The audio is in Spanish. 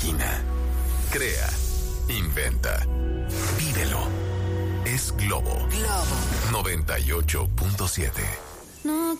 Imagina, crea, inventa, vívelo. Es Globo 98.7. No